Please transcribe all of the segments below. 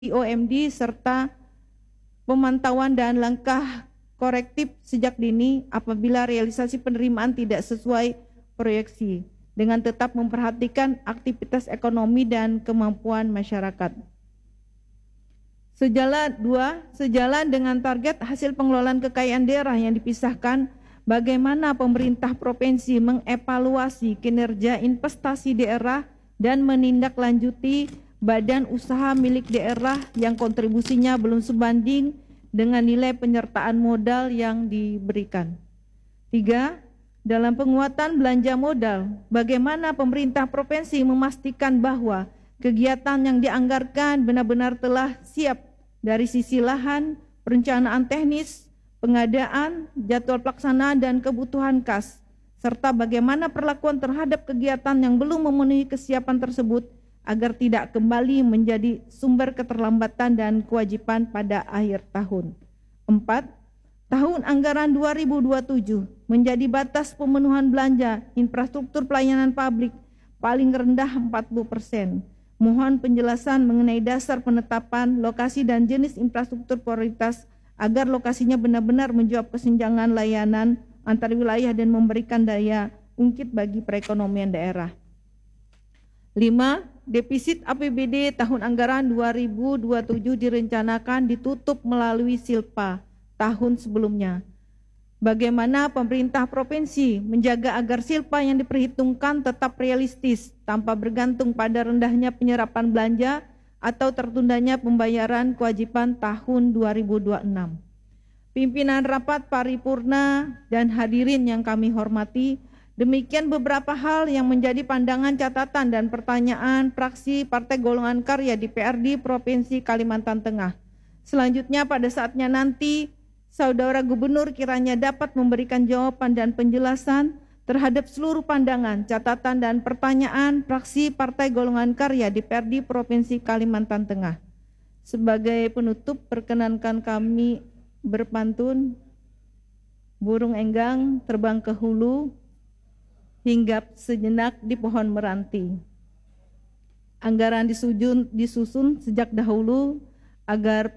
OMD serta pemantauan dan langkah korektif sejak dini apabila realisasi penerimaan tidak sesuai proyeksi, dengan tetap memperhatikan aktivitas ekonomi dan kemampuan masyarakat. Sejalan dengan target hasil pengelolaan kekayaan daerah yang dipisahkan, bagaimana pemerintah provinsi mengevaluasi kinerja investasi daerah dan menindaklanjuti badan usaha milik daerah yang kontribusinya belum sebanding dengan nilai penyertaan modal yang diberikan. 3. Dalam penguatan belanja modal, bagaimana pemerintah provinsi memastikan bahwa kegiatan yang dianggarkan benar-benar telah siap dari sisi lahan, perencanaan teknis, pengadaan, jadwal pelaksanaan, dan kebutuhan kas, serta bagaimana perlakuan terhadap kegiatan yang belum memenuhi kesiapan tersebut agar tidak kembali menjadi sumber keterlambatan dan kewajiban pada akhir tahun. 4. Tahun anggaran 2027 menjadi batas pemenuhan belanja infrastruktur pelayanan publik paling rendah 40%. Mohon penjelasan mengenai dasar penetapan lokasi dan jenis infrastruktur prioritas agar lokasinya benar-benar menjawab kesenjangan layanan antar wilayah dan memberikan daya ungkit bagi perekonomian daerah. 5. Defisit APBD tahun anggaran 2027 direncanakan ditutup melalui silpa tahun sebelumnya. Bagaimana pemerintah provinsi menjaga agar silpa yang diperhitungkan tetap realistis tanpa bergantung pada rendahnya penyerapan belanja atau tertundanya pembayaran kewajiban tahun 2026. Pimpinan rapat paripurna dan hadirin yang kami hormati, demikian beberapa hal yang menjadi pandangan, catatan, dan pertanyaan fraksi Partai Golongan Karya DPRD Provinsi Kalimantan Tengah. Selanjutnya pada saatnya nanti Saudara Gubernur kiranya dapat memberikan jawaban dan penjelasan terhadap seluruh pandangan, catatan, dan pertanyaan fraksi Partai Golongan Karya DPRD Provinsi Kalimantan Tengah. Sebagai penutup, perkenankan kami berpantun. Burung enggang terbang ke hulu, hinggap sejenak di pohon meranti. Anggaran disusun sejak dahulu agar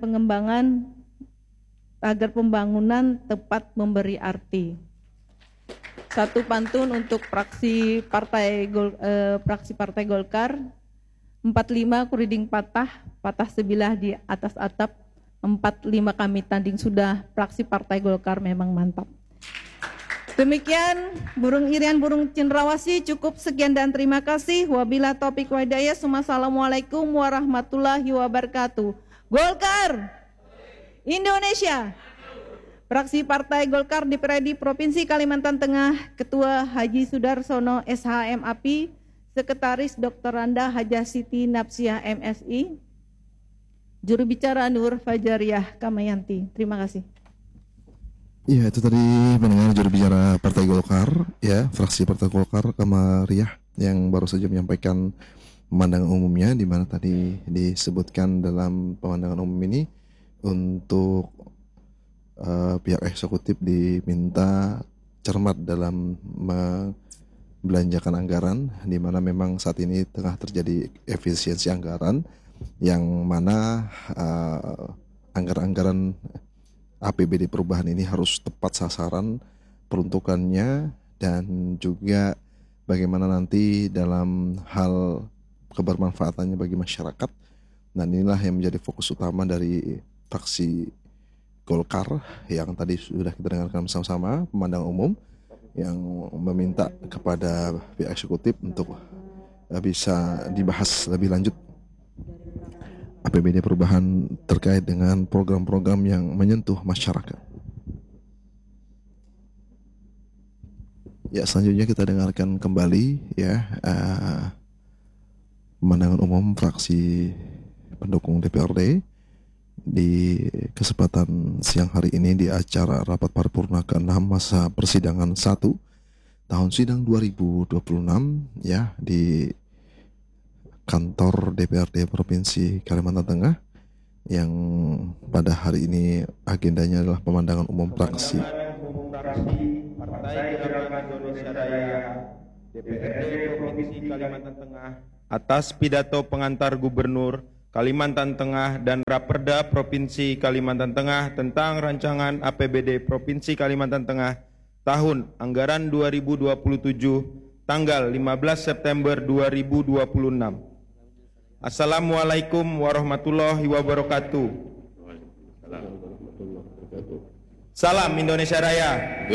pembangunan tepat memberi arti. Satu pantun untuk fraksi Partai Golkar. 45 kuriding patah sebilah di atas atap. 45 kami tanding sudah, fraksi Partai Golkar memang mantap. Demikian burung irian burung cendrawasih, cukup sekian dan terima kasih. Wabillahi taufiq wal hidayah. Wassalamualaikum warahmatullahi wabarakatuh. Golkar Indonesia. Fraksi Partai Golkar DPRD Provinsi Kalimantan Tengah, Ketua Haji Sudarsono SHMAP, Sekretaris Dr. Randa Hajah Siti Napsiah MSI, Juru bicara Nur Fajariah Kamayanti. Terima kasih. Iya, itu tadi mendengar juru bicara Partai Golkar, ya, fraksi Partai Golkar Kamariah yang baru saja menyampaikan pemandangan umumnya, di mana tadi disebutkan dalam pemandangan umum ini untuk pihak eksekutif diminta cermat dalam membelanjakan anggaran, di mana memang saat ini tengah terjadi efisiensi anggaran, yang mana anggaran-anggaran APBD perubahan ini harus tepat sasaran peruntukannya, dan juga bagaimana nanti dalam hal kebermanfaatannya bagi masyarakat. Dan inilah yang menjadi fokus utama dari fraksi Golkar yang tadi sudah kita dengarkan bersama-sama pemandangan umum yang meminta kepada pihak eksekutif untuk bisa dibahas lebih lanjut APBD perubahan terkait dengan program-program yang menyentuh masyarakat. Ya, selanjutnya kita dengarkan kembali ya pemandangan umum fraksi pendukung DPRD di kesempatan siang hari ini di acara rapat paripurna ke-6 masa persidangan 1 tahun sidang 2026 ya di kantor DPRD Provinsi Kalimantan Tengah, yang pada hari ini agendanya adalah pemandangan umum fraksi Partai Gerakan Indonesia Raya DPRD Provinsi Kalimantan Tengah atas pidato pengantar Gubernur Kalimantan Tengah dan Raperda Provinsi Kalimantan Tengah tentang rancangan APBD Provinsi Kalimantan Tengah tahun anggaran 2027 tanggal 15 September 2026. Assalamualaikum warahmatullahi wabarakatuh. Salam Indonesia Raya.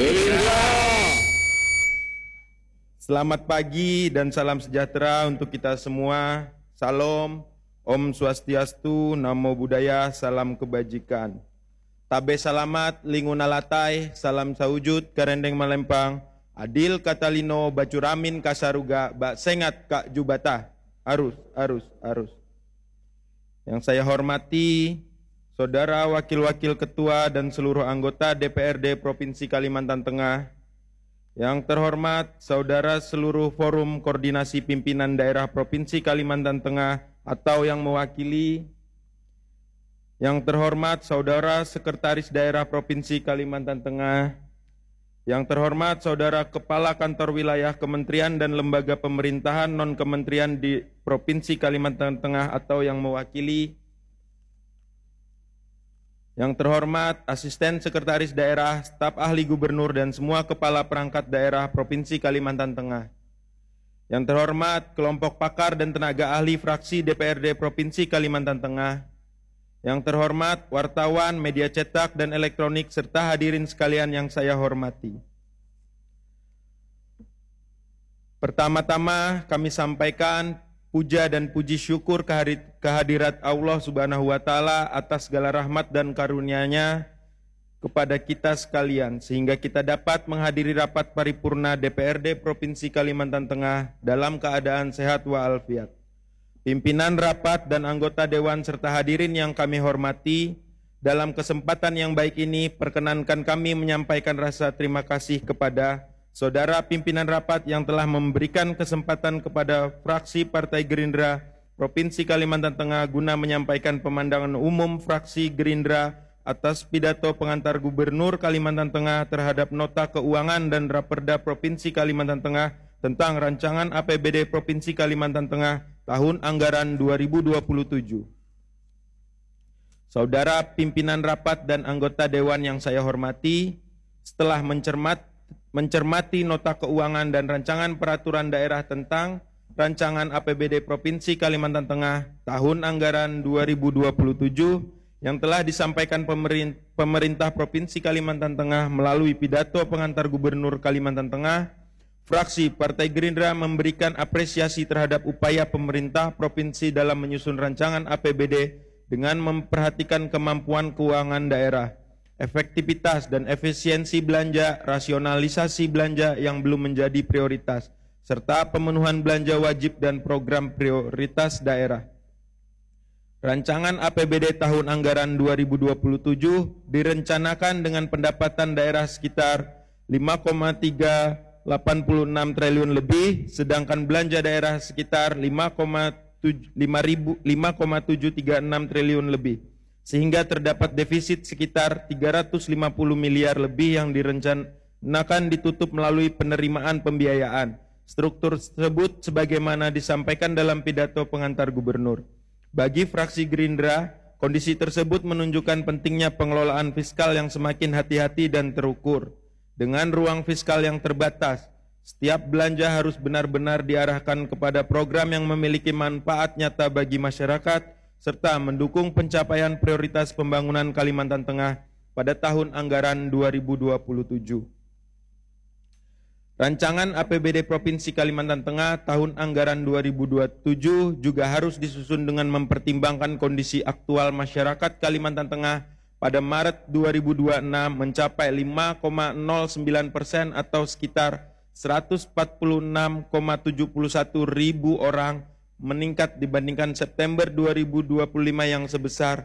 Selamat pagi dan salam sejahtera untuk kita semua. Salam, Om Swastiastu, Namo Buddhaya, salam kebajikan. Tabe salamat, linguna latai, salam saujud, karendeng malempang, adil katalino, bacuramin kasaruga, bak sengat kak jubata, arus. Yang saya hormati, Saudara Wakil-Wakil Ketua dan seluruh anggota DPRD Provinsi Kalimantan Tengah, yang terhormat Saudara seluruh Forum Koordinasi Pimpinan Daerah Provinsi Kalimantan Tengah atau yang mewakili, yang terhormat Saudara Sekretaris Daerah Provinsi Kalimantan Tengah, yang terhormat Saudara Kepala Kantor Wilayah Kementerian dan Lembaga Pemerintahan Non-Kementerian di Provinsi Kalimantan Tengah atau yang mewakili, yang terhormat Asisten Sekretaris Daerah, Staf Ahli Gubernur dan semua Kepala Perangkat Daerah Provinsi Kalimantan Tengah, yang terhormat kelompok pakar dan tenaga ahli fraksi DPRD Provinsi Kalimantan Tengah, yang terhormat wartawan, media cetak dan elektronik serta hadirin sekalian yang saya hormati. Pertama-tama kami sampaikan puja dan puji syukur kehadirat Allah Subhanahu wa Ta'ala atas segala rahmat dan karunia-Nya kepada kita sekalian, sehingga kita dapat menghadiri rapat paripurna DPRD Provinsi Kalimantan Tengah dalam keadaan sehat walafiat. Pimpinan rapat dan anggota dewan serta hadirin yang kami hormati, dalam kesempatan yang baik ini perkenankan kami menyampaikan rasa terima kasih kepada Saudara pimpinan rapat yang telah memberikan kesempatan kepada fraksi Partai Gerindra Provinsi Kalimantan Tengah guna menyampaikan pemandangan umum fraksi Gerindra atas pidato pengantar Gubernur Kalimantan Tengah terhadap nota keuangan dan Raperda Provinsi Kalimantan Tengah tentang rancangan APBD Provinsi Kalimantan Tengah tahun anggaran 2027. Saudara pimpinan rapat dan anggota dewan yang saya hormati, setelah mencermati nota keuangan dan rancangan peraturan daerah tentang rancangan APBD Provinsi Kalimantan Tengah tahun anggaran 2027 yang telah disampaikan pemerintah Provinsi Kalimantan Tengah melalui pidato pengantar Gubernur Kalimantan Tengah, fraksi Partai Gerindra memberikan apresiasi terhadap upaya pemerintah provinsi dalam menyusun rancangan APBD dengan memperhatikan kemampuan keuangan daerah, efektivitas dan efisiensi belanja, rasionalisasi belanja yang belum menjadi prioritas, serta pemenuhan belanja wajib dan program prioritas daerah. Rancangan APBD tahun anggaran 2027 direncanakan dengan pendapatan daerah sekitar 5,386 triliun lebih, sedangkan belanja daerah sekitar 5,736 triliun lebih, sehingga terdapat defisit sekitar 350 miliar lebih yang direncanakan ditutup melalui penerimaan pembiayaan. Struktur tersebut sebagaimana disampaikan dalam pidato pengantar Gubernur. Bagi fraksi Gerindra, kondisi tersebut menunjukkan pentingnya pengelolaan fiskal yang semakin hati-hati dan terukur. Dengan ruang fiskal yang terbatas, setiap belanja harus benar-benar diarahkan kepada program yang memiliki manfaat nyata bagi masyarakat, serta mendukung pencapaian prioritas pembangunan Kalimantan Tengah pada tahun anggaran 2027. Rancangan APBD Provinsi Kalimantan Tengah tahun anggaran 2027 juga harus disusun dengan mempertimbangkan kondisi aktual masyarakat Kalimantan Tengah pada Maret 2026 mencapai 5,09% atau sekitar 146,71 ribu orang, meningkat dibandingkan September 2025 yang sebesar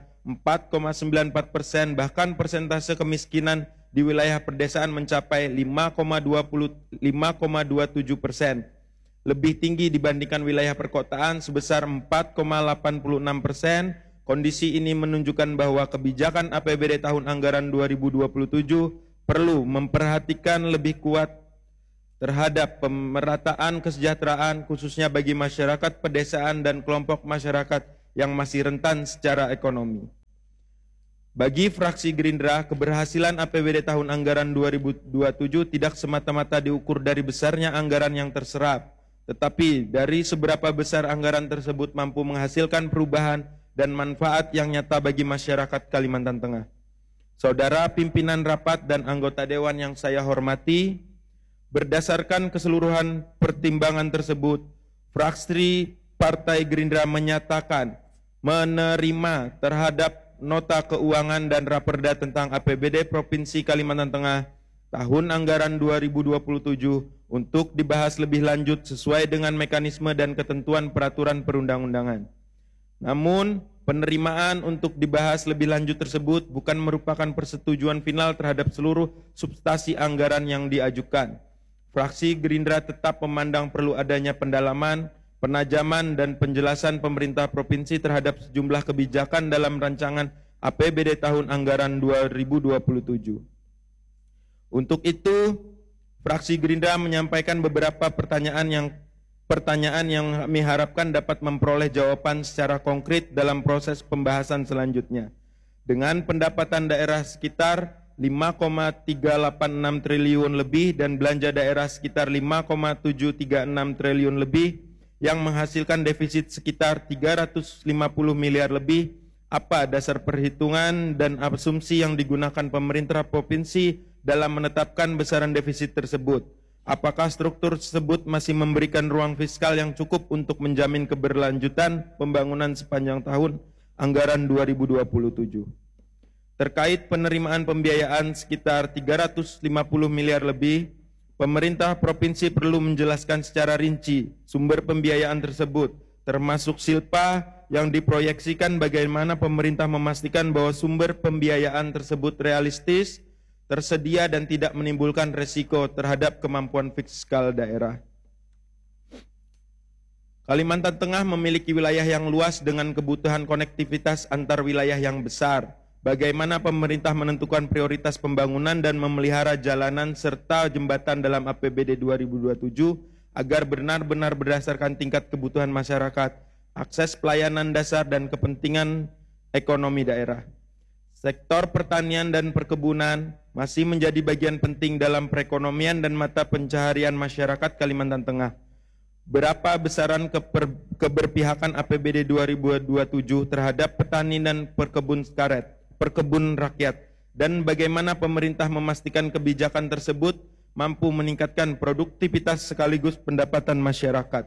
4,94%, bahkan persentase kemiskinan di wilayah perdesaan mencapai 5,27%, lebih tinggi dibandingkan wilayah perkotaan sebesar 4,86%. Kondisi ini menunjukkan bahwa kebijakan APBD tahun anggaran 2027 perlu memperhatikan lebih kuat terhadap pemerataan kesejahteraan khususnya bagi masyarakat pedesaan dan kelompok masyarakat yang masih rentan secara ekonomi. Bagi fraksi Gerindra, keberhasilan APBD tahun anggaran 2027 tidak semata-mata diukur dari besarnya anggaran yang terserap, tetapi dari seberapa besar anggaran tersebut mampu menghasilkan perubahan dan manfaat yang nyata bagi masyarakat Kalimantan Tengah. Saudara pimpinan rapat dan anggota dewan yang saya hormati, berdasarkan keseluruhan pertimbangan tersebut, fraksi Partai Gerindra menyatakan menerima terhadap Nota Keuangan dan Raperda tentang APBD Provinsi Kalimantan Tengah tahun anggaran 2027 untuk dibahas lebih lanjut sesuai dengan mekanisme dan ketentuan peraturan perundang-undangan. Namun, penerimaan untuk dibahas lebih lanjut tersebut bukan merupakan persetujuan final terhadap seluruh substansi anggaran yang diajukan. Fraksi Gerindra tetap memandang perlu adanya pendalaman, penajaman dan penjelasan pemerintah provinsi terhadap sejumlah kebijakan dalam rancangan APBD tahun anggaran 2027. Untuk itu, fraksi Gerindra menyampaikan beberapa pertanyaan yang kami harapkan dapat memperoleh jawaban secara konkret dalam proses pembahasan selanjutnya. Dengan pendapatan daerah sekitar 5,386 triliun lebih dan belanja daerah sekitar 5,736 triliun lebih, yang menghasilkan defisit sekitar 350 miliar lebih, apa dasar perhitungan dan asumsi yang digunakan pemerintah provinsi dalam menetapkan besaran defisit tersebut? Apakah struktur tersebut masih memberikan ruang fiskal yang cukup untuk menjamin keberlanjutan pembangunan sepanjang tahun anggaran 2027? Terkait penerimaan pembiayaan sekitar 350 miliar lebih, pemerintah provinsi perlu menjelaskan secara rinci sumber pembiayaan tersebut, termasuk silpa yang diproyeksikan, bagaimana pemerintah memastikan bahwa sumber pembiayaan tersebut realistis, tersedia dan tidak menimbulkan resiko terhadap kemampuan fiskal daerah. Kalimantan Tengah memiliki wilayah yang luas dengan kebutuhan konektivitas antar wilayah yang besar. Bagaimana pemerintah menentukan prioritas pembangunan dan memelihara jalanan serta jembatan dalam APBD 2027 agar benar-benar berdasarkan tingkat kebutuhan masyarakat, akses pelayanan dasar dan kepentingan ekonomi daerah. Sektor pertanian dan perkebunan masih menjadi bagian penting dalam perekonomian dan mata pencaharian masyarakat Kalimantan Tengah. Berapa besaran keberpihakan APBD 2027 terhadap petani dan perkebun rakyat, dan bagaimana pemerintah memastikan kebijakan tersebut mampu meningkatkan produktivitas sekaligus pendapatan masyarakat.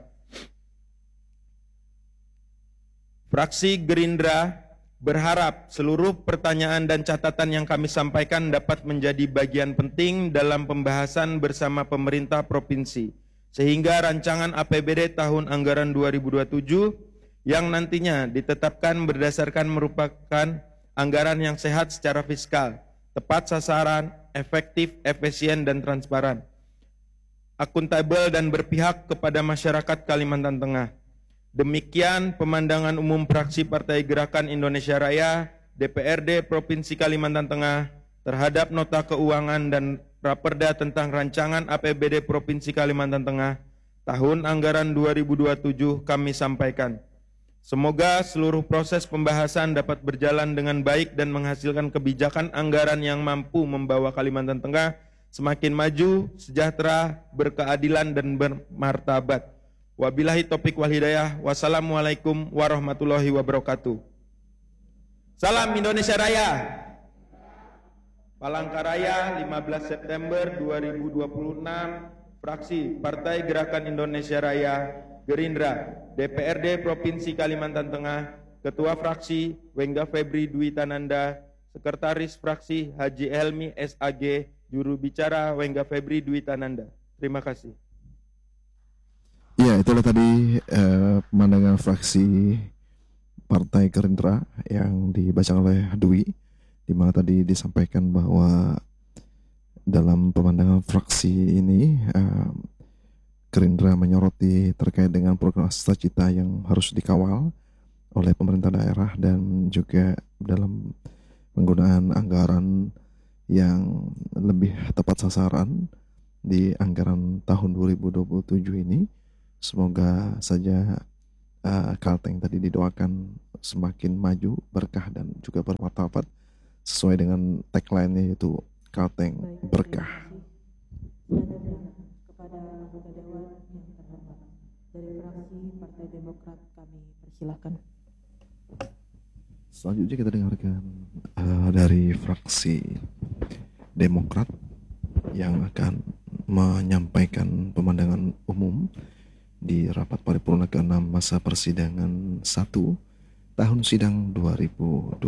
Fraksi Gerindra berharap seluruh pertanyaan dan catatan yang kami sampaikan dapat menjadi bagian penting dalam pembahasan bersama pemerintah provinsi, sehingga rancangan APBD tahun anggaran 2027 yang nantinya ditetapkan berdasarkan merupakan anggaran yang sehat secara fiskal, tepat sasaran, efektif, efisien, dan transparan, akuntabel dan berpihak kepada masyarakat Kalimantan Tengah. Demikian pemandangan umum fraksi Partai Gerakan Indonesia Raya DPRD Provinsi Kalimantan Tengah terhadap Nota Keuangan dan Raperda tentang rancangan APBD Provinsi Kalimantan Tengah tahun anggaran 2027 kami sampaikan. Semoga seluruh proses pembahasan dapat berjalan dengan baik dan menghasilkan kebijakan anggaran yang mampu membawa Kalimantan Tengah semakin maju, sejahtera, berkeadilan, dan bermartabat. Wabillahi taufiq wal hidayah. Wassalamualaikum warahmatullahi wabarakatuh. Salam Indonesia Raya. Palangkaraya, 15 September 2026, fraksi Partai Gerakan Indonesia Raya, Gerindra, DPRD Provinsi Kalimantan Tengah, Ketua Fraksi Wengga Febri Dwi Tananda, Sekretaris Fraksi Haji Helmi SAG, Juru Bicara Wengga Febri Dwi Tananda. Terima kasih. Ya, itulah tadi pemandangan fraksi Partai Gerindra yang dibaca oleh Dwi, di mana tadi disampaikan bahwa dalam pemandangan fraksi ini Gerindra menyoroti terkait dengan program cita-cita yang harus dikawal oleh pemerintah daerah dan juga dalam penggunaan anggaran yang lebih tepat sasaran di anggaran tahun 2027 ini. Semoga saja Kalteng tadi didoakan semakin maju, berkah dan juga bermartabat sesuai dengan tagline-nya yaitu Kalteng berkah. Kepada anggota Dewan yang terhormat dari fraksi Partai Demokrat kami persilakan. Selanjutnya kita dengarkan dari fraksi Demokrat yang akan menyampaikan pemandangan umum di rapat paripurna ke-6 masa persidangan 1 tahun sidang 2026.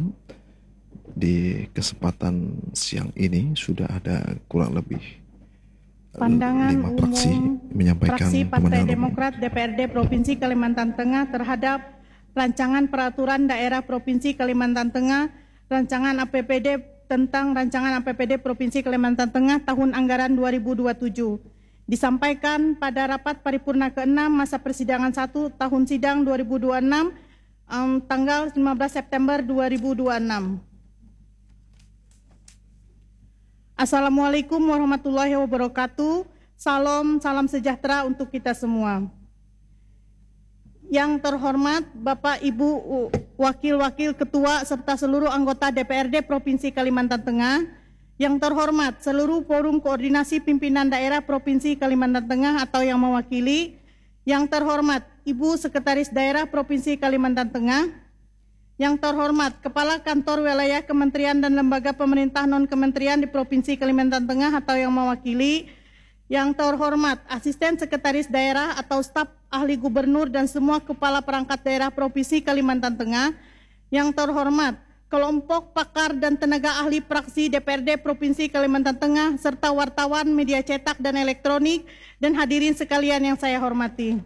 Di kesempatan siang ini sudah ada kurang lebih pandangan 5 fraksi menyampaikan fraksi Partai pemandangan umum. Demokrat DPRD Provinsi Kalimantan Tengah terhadap Rancangan Peraturan Daerah Provinsi Kalimantan Tengah, Rancangan APBD tentang Rancangan APBD Provinsi Kalimantan Tengah tahun anggaran 2027. Disampaikan pada rapat paripurna ke-6 masa persidangan 1 tahun sidang 2026 tanggal 15 September 2026. Assalamualaikum warahmatullahi wabarakatuh. Salam sejahtera untuk kita semua. Yang terhormat Bapak Ibu Wakil-Wakil Ketua serta seluruh anggota DPRD Provinsi Kalimantan Tengah. Yang terhormat seluruh forum koordinasi pimpinan daerah Provinsi Kalimantan Tengah atau yang mewakili. Yang terhormat Ibu Sekretaris Daerah Provinsi Kalimantan Tengah. Yang terhormat Kepala Kantor Wilayah Kementerian dan Lembaga Pemerintah Non-Kementerian di Provinsi Kalimantan Tengah atau yang mewakili. Yang terhormat Asisten Sekretaris Daerah atau staf ahli gubernur dan semua kepala perangkat daerah Provinsi Kalimantan Tengah. Yang terhormat kelompok pakar dan tenaga ahli praksi DPRD Provinsi Kalimantan Tengah serta wartawan media cetak dan elektronik dan hadirin sekalian yang saya hormati.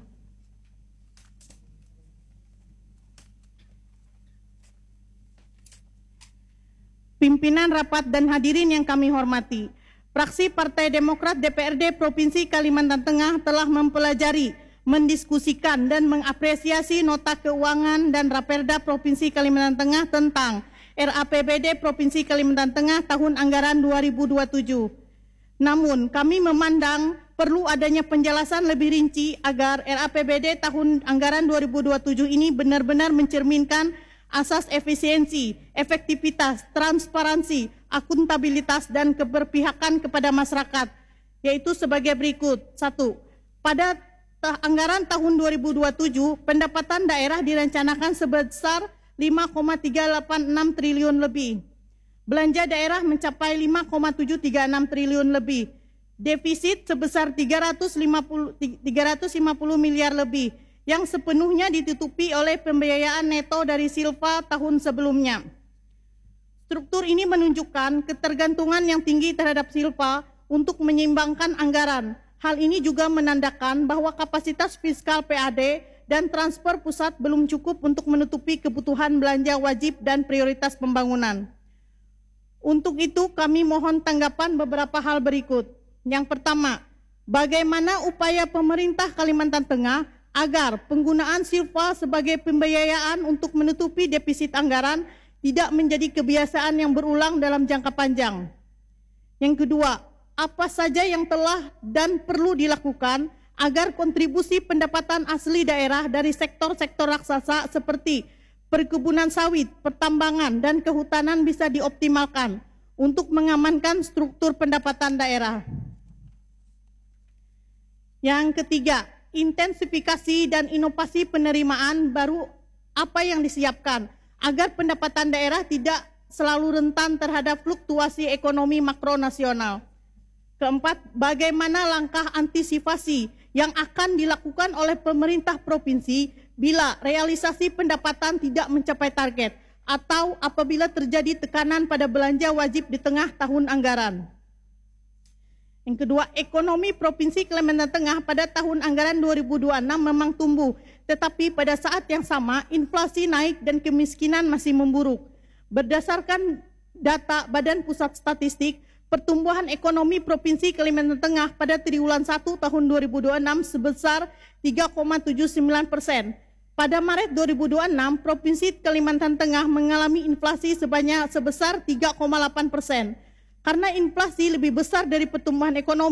Pimpinan rapat dan hadirin yang kami hormati, fraksi Partai Demokrat DPRD Provinsi Kalimantan Tengah telah mempelajari, mendiskusikan dan mengapresiasi nota keuangan dan Raperda Provinsi Kalimantan Tengah tentang RAPBD Provinsi Kalimantan Tengah tahun anggaran 2027. Namun, kami memandang perlu adanya penjelasan lebih rinci agar RAPBD tahun anggaran 2027 ini benar-benar mencerminkan asas efisiensi, efektivitas, transparansi, akuntabilitas, dan keberpihakan kepada masyarakat, yaitu sebagai berikut. 1. Pada anggaran tahun 2027, pendapatan daerah direncanakan sebesar 5,386 triliun lebih. Belanja daerah mencapai 5,736 triliun lebih. Defisit sebesar 350 miliar lebih yang sepenuhnya ditutupi oleh pembiayaan neto dari Silva tahun sebelumnya. Struktur ini menunjukkan ketergantungan yang tinggi terhadap Silva untuk menyeimbangkan anggaran. Hal ini juga menandakan bahwa kapasitas fiskal PAD dan transfer pusat belum cukup untuk menutupi kebutuhan belanja wajib dan prioritas pembangunan. Untuk itu kami mohon tanggapan beberapa hal berikut. Yang pertama, bagaimana upaya pemerintah Kalimantan Tengah agar penggunaan Silva sebagai pembiayaan untuk menutupi defisit anggaran tidak menjadi kebiasaan yang berulang dalam jangka panjang. Yang kedua, apa saja yang telah dan perlu dilakukan agar kontribusi pendapatan asli daerah dari sektor-sektor raksasa seperti perkebunan sawit, pertambangan, dan kehutanan bisa dioptimalkan untuk mengamankan struktur pendapatan daerah. Yang ketiga, intensifikasi dan inovasi penerimaan baru apa yang disiapkan agar pendapatan daerah tidak selalu rentan terhadap fluktuasi ekonomi makro nasional. Keempat, bagaimana langkah antisipasi yang akan dilakukan oleh pemerintah provinsi bila realisasi pendapatan tidak mencapai target atau apabila terjadi tekanan pada belanja wajib di tengah tahun anggaran. Yang kedua, ekonomi Provinsi Kalimantan Tengah pada tahun anggaran 2026 memang tumbuh, tetapi pada saat yang sama inflasi naik dan kemiskinan masih memburuk. Berdasarkan data Badan Pusat Statistik, pertumbuhan ekonomi Provinsi Kalimantan Tengah pada triwulan 1 tahun 2026 sebesar 3,79%. Pada Maret 2026, Provinsi Kalimantan Tengah mengalami inflasi sebesar 3,8%. Karena inflasi lebih besar dari pertumbuhan ekonomi,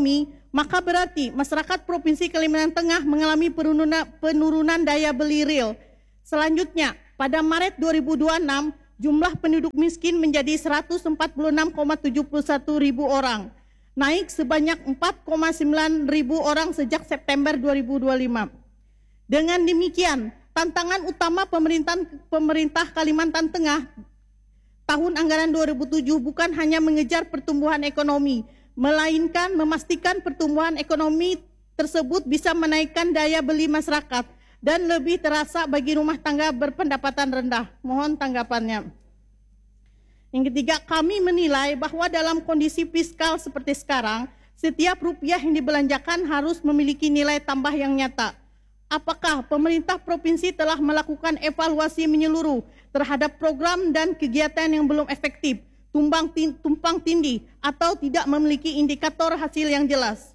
maka berarti masyarakat Provinsi Kalimantan Tengah mengalami penurunan daya beli real. Selanjutnya, pada Maret 2026, jumlah penduduk miskin menjadi 146,71 ribu orang, naik sebanyak 4,9 ribu orang sejak September 2025. Dengan demikian, tantangan utama pemerintah Kalimantan Tengah tahun anggaran 2007 bukan hanya mengejar pertumbuhan ekonomi, melainkan memastikan pertumbuhan ekonomi tersebut bisa menaikkan daya beli masyarakat dan lebih terasa bagi rumah tangga berpendapatan rendah. Mohon tanggapannya. Yang ketiga, kami menilai bahwa dalam kondisi fiskal seperti sekarang, setiap rupiah yang dibelanjakan harus memiliki nilai tambah yang nyata. Apakah pemerintah provinsi telah melakukan evaluasi menyeluruh terhadap program dan kegiatan yang belum efektif, tumpang tindih, atau tidak memiliki indikator hasil yang jelas?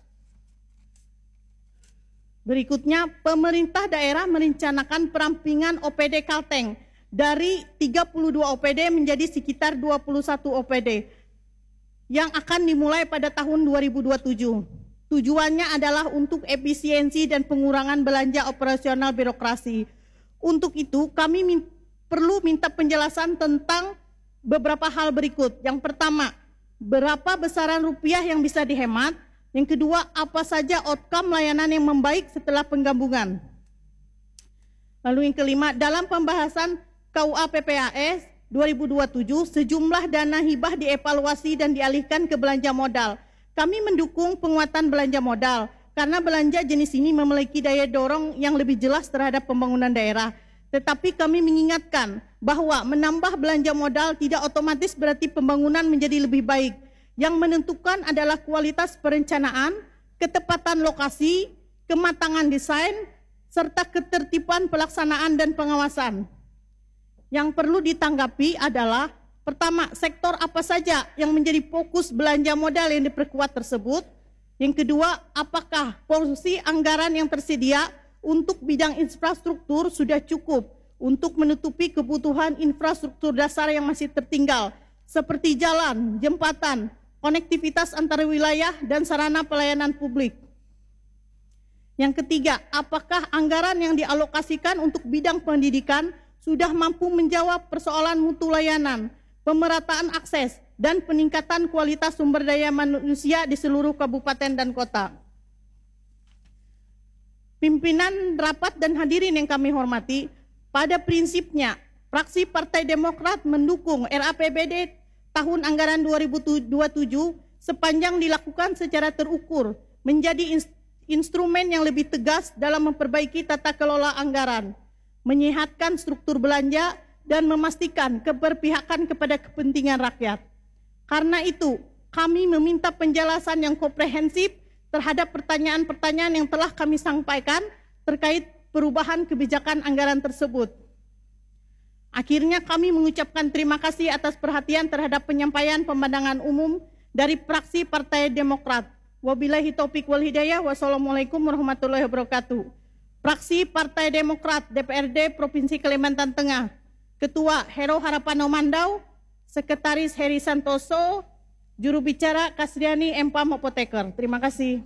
Berikutnya, pemerintah daerah merencanakan perampingan OPD Kalteng dari 32 OPD menjadi sekitar 21 OPD yang akan dimulai pada tahun 2027. Tujuannya adalah untuk efisiensi dan pengurangan belanja operasional birokrasi. Untuk itu, kami perlu minta penjelasan tentang beberapa hal berikut. Yang pertama, berapa besaran rupiah yang bisa dihemat? Yang kedua, apa saja outcome layanan yang membaik setelah penggabungan? Lalu yang kelima, dalam pembahasan KUA PPAS 2027, sejumlah dana hibah dievaluasi dan dialihkan ke belanja modal. Kami mendukung penguatan belanja modal, karena belanja jenis ini memiliki daya dorong yang lebih jelas terhadap pembangunan daerah. Tetapi kami mengingatkan bahwa menambah belanja modal tidak otomatis berarti pembangunan menjadi lebih baik. Yang menentukan adalah kualitas perencanaan, ketepatan lokasi, kematangan desain, serta ketertiban pelaksanaan dan pengawasan. Yang perlu ditanggapi adalah, pertama, sektor apa saja yang menjadi fokus belanja modal yang diperkuat tersebut. Yang kedua, apakah porsi anggaran yang tersedia untuk bidang infrastruktur sudah cukup untuk menutupi kebutuhan infrastruktur dasar yang masih tertinggal, seperti jalan, jembatan, konektivitas antar wilayah, dan sarana pelayanan publik. Yang ketiga, apakah anggaran yang dialokasikan untuk bidang pendidikan sudah mampu menjawab persoalan mutu layanan, pemerataan akses, dan peningkatan kualitas sumber daya manusia di seluruh kabupaten dan kota. Pimpinan rapat dan hadirin yang kami hormati, pada prinsipnya, fraksi Partai Demokrat mendukung RAPBD tahun anggaran 2027 sepanjang dilakukan secara terukur, menjadi instrumen yang lebih tegas dalam memperbaiki tata kelola anggaran, menyehatkan struktur belanja, dan memastikan keberpihakan kepada kepentingan rakyat. Karena itu, kami meminta penjelasan yang komprehensif terhadap pertanyaan-pertanyaan yang telah kami sampaikan terkait perubahan kebijakan anggaran tersebut. Akhirnya kami mengucapkan terima kasih atas perhatian terhadap penyampaian pemandangan umum dari fraksi Partai Demokrat. Wabillahi taufik wal hidayah. Wassalamualaikum warahmatullahi wabarakatuh. Fraksi Partai Demokrat DPRD Provinsi Kalimantan Tengah, Ketua Hero Harapan Omandau, Sekretaris Heri Santoso, Juru Bicara Kasriani Empam Apoteker. Terima kasih.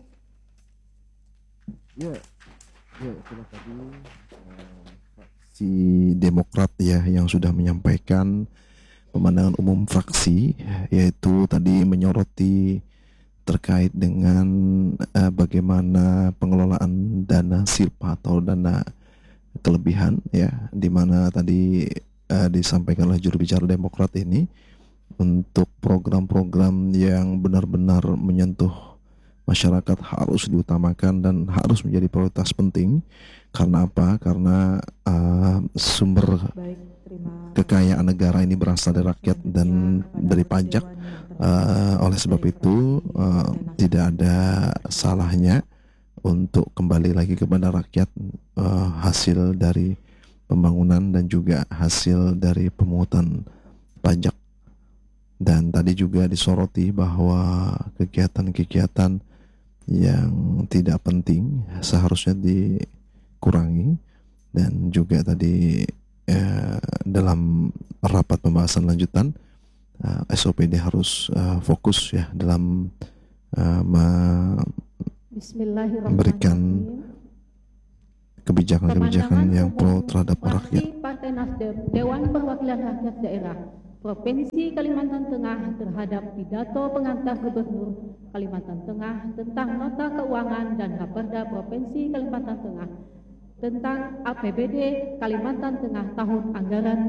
Ya, itulah tadi fraksi Demokrat ya yang sudah menyampaikan pemandangan umum fraksi, yaitu tadi menyoroti terkait dengan bagaimana pengelolaan dana silpa atau dana kelebihan ya, di mana tadi disampaikan oleh juru bicara Demokrat ini untuk program-program yang benar-benar menyentuh masyarakat harus diutamakan dan harus menjadi prioritas penting. Karena apa? Karena sumber kekayaan negara ini berasal dari rakyat dan dari pajak. Oleh sebab itu tidak ada salahnya untuk kembali lagi kepada rakyat hasil dari pembangunan dan juga hasil dari pemungutan pajak. Dan tadi juga disoroti bahwa kegiatan-kegiatan yang tidak penting seharusnya dikurangi, dan juga tadi dalam rapat pembahasan lanjutan SOPD harus fokus ya dalam memberikan kebijakan-kebijakan yang pro terhadap rakyat. Partai Nasdem, Dewan Perwakilan Rakyat Daerah Provinsi Kalimantan Tengah terhadap pidato pengantar Gubernur Kalimantan Tengah tentang nota keuangan dan Raperda Provinsi Kalimantan Tengah tentang APBD Kalimantan Tengah tahun anggaran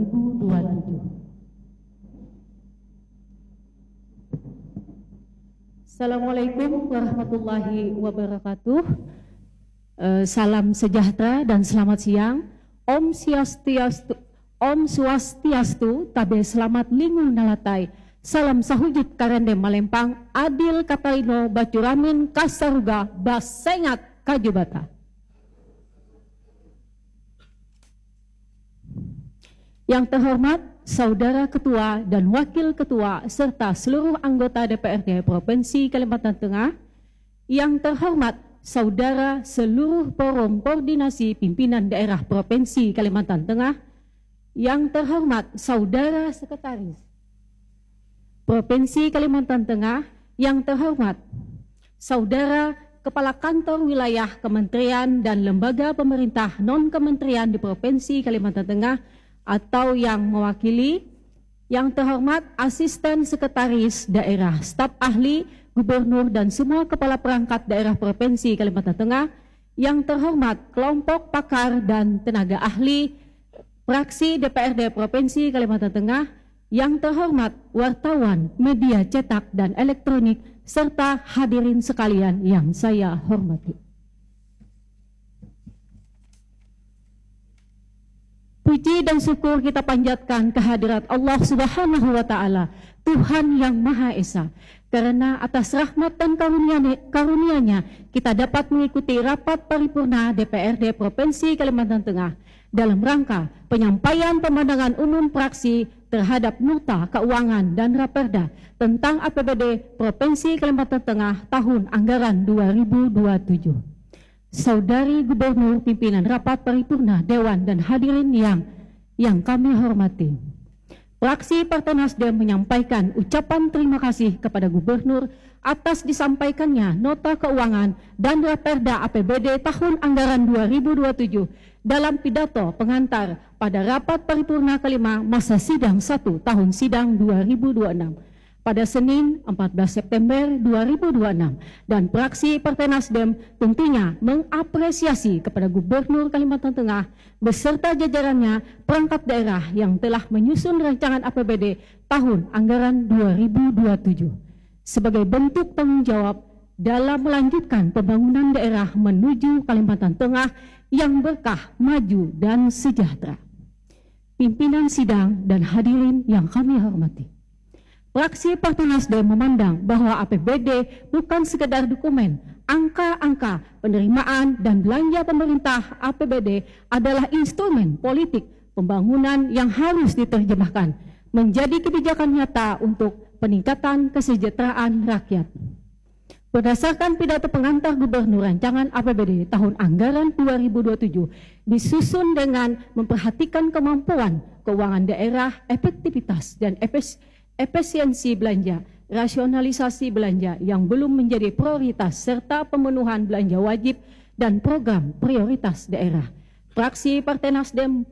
2027. Assalamualaikum warahmatullahi wabarakatuh. Salam sejahtera dan selamat siang. Om Swastiastu, tabe selamat lingu nalatai. Salam sahujud karende Malempang, adil katalino bacuramin kasaruga basengat kajubata. Yang terhormat Saudara Ketua dan Wakil Ketua serta seluruh anggota DPRD Provinsi Kalimantan Tengah. Yang terhormat Saudara seluruh forum koordinasi pimpinan daerah Provinsi Kalimantan Tengah. Yang terhormat Saudara Sekretaris Provinsi Kalimantan Tengah. Yang terhormat Saudara Kepala Kantor Wilayah Kementerian dan Lembaga Pemerintah Non-Kementerian di Provinsi Kalimantan Tengah atau yang mewakili. Yang terhormat Asisten Sekretaris Daerah, Staf Ahli, Gubernur dan semua Kepala Perangkat Daerah Provinsi Kalimantan Tengah. Yang terhormat kelompok pakar dan tenaga ahli fraksi DPRD Provinsi Kalimantan Tengah. Yang terhormat wartawan, media cetak dan elektronik, serta hadirin sekalian yang saya hormati. Puji dan syukur kita panjatkan kehadirat Allah Subhanahu wa Ta'ala, Tuhan yang Maha Esa, karena atas rahmat dan karunia-Nya kita dapat mengikuti rapat paripurna DPRD Provinsi Kalimantan Tengah dalam rangka penyampaian pemandangan umum fraksi terhadap nota keuangan dan Raperda tentang APBD Provinsi Kalimantan Tengah tahun anggaran 2027. Saudari Gubernur, pimpinan rapat paripurna Dewan dan hadirin yang kami hormati. Fraksi Partai Nasdem menyampaikan ucapan terima kasih kepada Gubernur atas disampaikannya nota keuangan dan Raperda APBD tahun anggaran 2027 dalam pidato pengantar pada rapat paripurna kelima masa sidang 1 tahun sidang 2026 pada Senin 14 September 2026, dan fraksi Partai Nasdem tentunya mengapresiasi kepada Gubernur Kalimantan Tengah beserta jajarannya perangkat daerah yang telah menyusun rancangan APBD tahun anggaran 2027 sebagai bentuk tanggung jawab dalam melanjutkan pembangunan daerah menuju Kalimantan Tengah yang berkah, maju, dan sejahtera. Pimpinan sidang dan hadirin yang kami hormati. Fraksi Partai Nasdem memandang bahwa APBD bukan sekedar dokumen. Angka-angka penerimaan dan belanja pemerintah APBD adalah instrumen politik pembangunan yang harus diterjemahkan menjadi kebijakan nyata untuk peningkatan kesejahteraan rakyat. Berdasarkan pidato pengantar Gubernur rancangan APBD tahun anggaran 2027 disusun dengan memperhatikan kemampuan keuangan daerah, efektivitas dan efisiensi belanja, rasionalisasi belanja yang belum menjadi prioritas, serta pemenuhan belanja wajib dan program prioritas daerah. Fraksi Partai Nasdem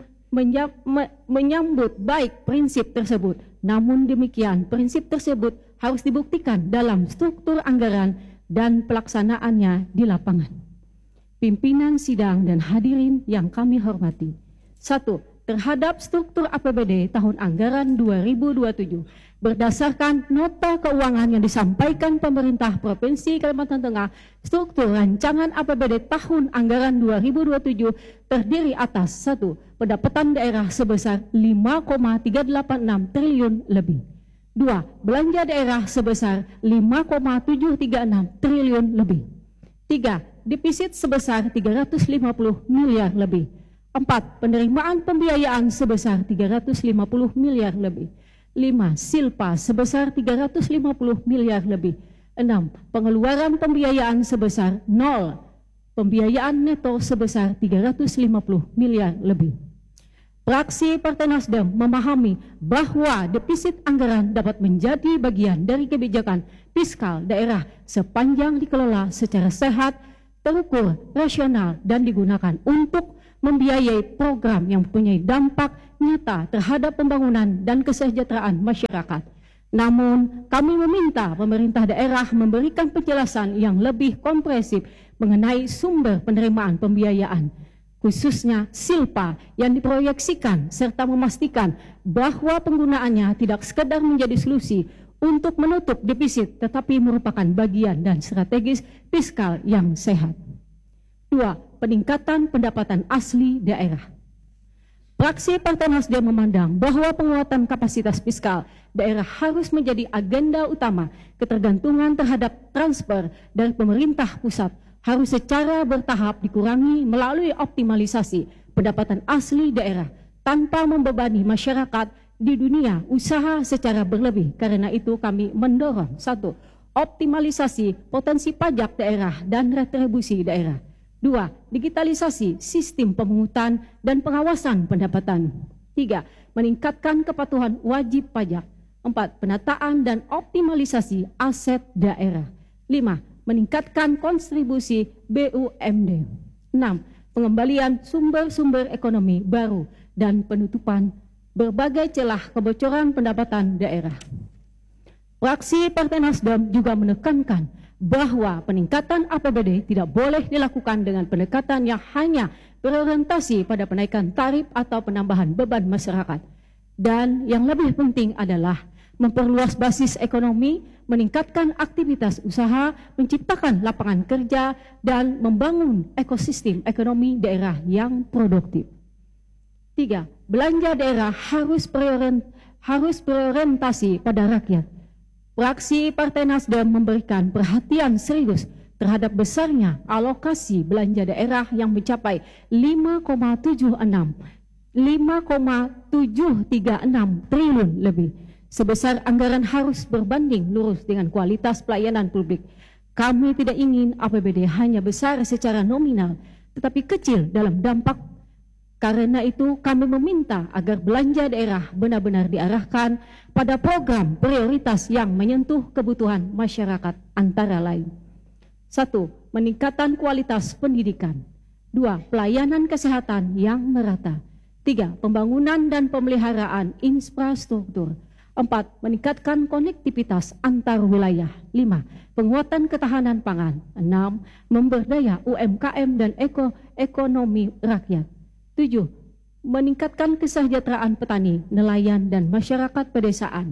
menyambut baik prinsip tersebut, namun demikian prinsip tersebut harus dibuktikan dalam struktur anggaran dan pelaksanaannya di lapangan. Pimpinan sidang dan hadirin yang kami hormati. 1. Terhadap struktur APBD tahun anggaran 2027 berdasarkan nota keuangan yang disampaikan pemerintah Provinsi Kalimantan Tengah, struktur rancangan APBD tahun anggaran 2027 terdiri atas 1. Pendapatan daerah sebesar 5,386 triliun lebih. 2. Belanja daerah sebesar 5,736 triliun lebih. 3. Defisit sebesar 350 miliar lebih. 4. Penerimaan pembiayaan sebesar 350 miliar lebih. 5. Silpa sebesar 350 miliar lebih. 6. Pengeluaran pembiayaan sebesar 0. Pembiayaan neto sebesar 350 miliar lebih. Fraksi Partai Nasdem memahami bahwa defisit anggaran dapat menjadi bagian dari kebijakan fiskal daerah sepanjang dikelola secara sehat, terukur, rasional, dan digunakan untuk membiayai program yang mempunyai dampak nyata terhadap pembangunan dan kesejahteraan masyarakat. Namun, kami meminta pemerintah daerah memberikan penjelasan yang lebih komprehensif mengenai sumber penerimaan pembiayaan, khususnya silpa yang diproyeksikan, serta memastikan bahwa penggunaannya tidak sekedar menjadi solusi untuk menutup defisit, tetapi merupakan bagian dan strategis fiskal yang sehat. 2. Peningkatan pendapatan asli daerah. Fraksi Partai Nasdem memandang bahwa penguatan kapasitas fiskal daerah harus menjadi agenda utama. Ketergantungan terhadap transfer dari pemerintah pusat harus secara bertahap dikurangi melalui optimalisasi pendapatan asli daerah tanpa membebani masyarakat di dunia usaha secara berlebih. Karena itu kami mendorong 1. Optimalisasi potensi pajak daerah dan retribusi daerah. 2. Digitalisasi sistem pemungutan dan pengawasan pendapatan. 3. Meningkatkan kepatuhan wajib pajak. 4. Penataan dan optimalisasi aset daerah. 5. Meningkatkan kontribusi BUMD. 6. Pengembalian sumber-sumber ekonomi baru dan penutupan berbagai celah kebocoran pendapatan daerah. Fraksi Partai Nasdem juga menekankan bahwa peningkatan APBD tidak boleh dilakukan dengan pendekatan yang hanya berorientasi pada penaikan tarif atau penambahan beban masyarakat. Dan yang lebih penting adalah memperluas basis ekonomi, meningkatkan aktivitas usaha, menciptakan lapangan kerja, dan membangun ekosistem ekonomi daerah yang produktif. 3. Belanja daerah harus berorientasi pada rakyat. Fraksi Partai Nasdem memberikan perhatian serius terhadap besarnya alokasi belanja daerah yang mencapai 5,736 triliun lebih. Sebesar anggaran harus berbanding lurus dengan kualitas pelayanan publik. Kami tidak ingin APBD hanya besar secara nominal, tetapi kecil dalam dampak. Karena itu kami meminta agar belanja daerah benar-benar diarahkan pada program prioritas yang menyentuh kebutuhan masyarakat antara lain. 1. Meningkatkan kualitas pendidikan. 2. Pelayanan kesehatan yang merata. 3. Pembangunan dan pemeliharaan infrastruktur. 4. Meningkatkan konektivitas antar wilayah. 5. Penguatan ketahanan pangan. 6. Memberdaya UMKM dan ekonomi rakyat. 7. Meningkatkan kesejahteraan petani, nelayan, dan masyarakat pedesaan.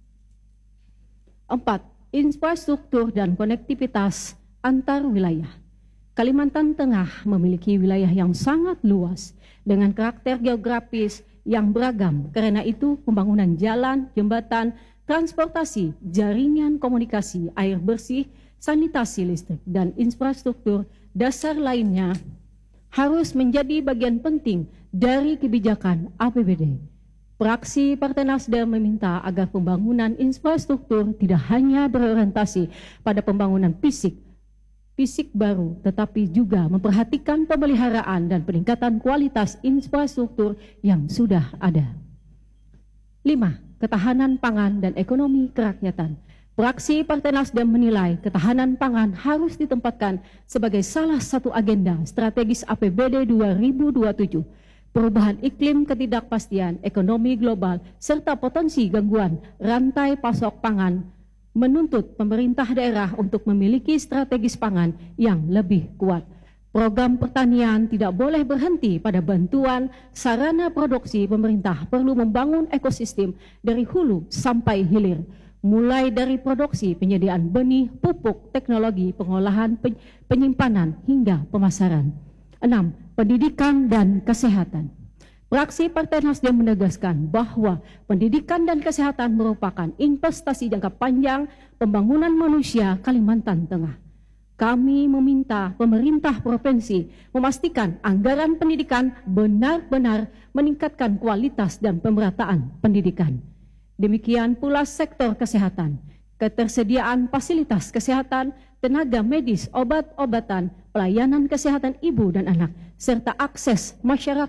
4. Infrastruktur dan konektivitas antar wilayah. Kalimantan Tengah memiliki wilayah yang sangat luas dengan karakter geografis yang beragam. Karena itu, pembangunan jalan, jembatan, transportasi, jaringan komunikasi, air bersih, sanitasi listrik, dan infrastruktur dasar lainnya harus menjadi bagian penting dari kebijakan APBD. Fraksi Partai Nasdem meminta agar pembangunan infrastruktur tidak hanya berorientasi pada pembangunan fisik baru, tetapi juga memperhatikan pemeliharaan dan peningkatan kualitas infrastruktur yang sudah ada. 5. Ketahanan pangan dan ekonomi kerakyatan. Fraksi Partai Nasdem menilai ketahanan pangan harus ditempatkan sebagai salah satu agenda strategis APBD 2027. Perubahan iklim, ketidakpastian ekonomi global, serta potensi gangguan rantai pasok pangan menuntut pemerintah daerah untuk memiliki strategis pangan yang lebih kuat. Program pertanian tidak boleh berhenti pada bantuan sarana produksi. Pemerintah perlu membangun ekosistem dari hulu sampai hilir, mulai dari produksi, penyediaan benih, pupuk, teknologi, pengolahan, penyimpanan, hingga pemasaran. 6. Pendidikan dan kesehatan. Fraksi Partai Nasdem menegaskan bahwa pendidikan dan kesehatan merupakan investasi jangka panjang pembangunan manusia Kalimantan Tengah. Kami meminta pemerintah provinsi memastikan anggaran pendidikan benar-benar meningkatkan kualitas dan pemerataan pendidikan. Demikian pula sektor kesehatan, ketersediaan fasilitas kesehatan, tenaga medis, obat-obatan, pelayanan kesehatan ibu dan anak, serta akses masyarakat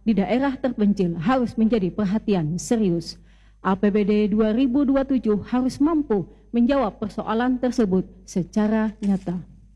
di daerah terpencil harus menjadi perhatian serius. APBD 2027 harus mampu menjawab persoalan tersebut secara nyata.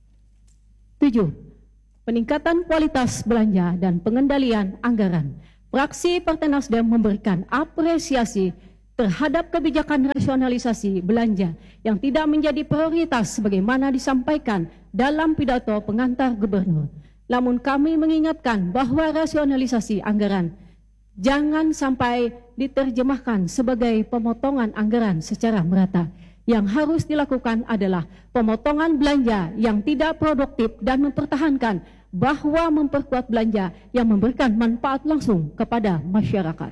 7. Peningkatan kualitas belanja dan pengendalian anggaran. Fraksi Partai Nasdem memberikan apresiasi terhadap kebijakan rasionalisasi belanja yang tidak menjadi prioritas sebagaimana disampaikan dalam pidato pengantar gubernur. Namun kami mengingatkan bahwa rasionalisasi anggaran jangan sampai diterjemahkan sebagai pemotongan anggaran secara merata. Yang harus dilakukan adalah pemotongan belanja yang tidak produktif dan mempertahankan bahwa memperkuat belanja yang memberikan manfaat langsung kepada masyarakat.